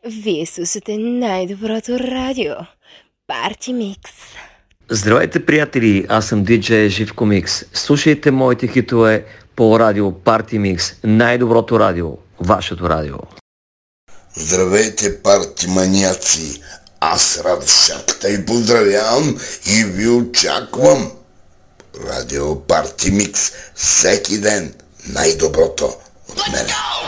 Вие слушате най-доброто радио. Парти Микс. Здравейте, приятели! Аз съм диджей Живко Микс. Слушайте моите хитове по радио Парти Микс. Най-доброто радио. Вашето радио. Здравейте, парти маняци! Аз Радшакта и поздравявам и ви очаквам. Радио Парти Микс всеки ден. Най-доброто от мене.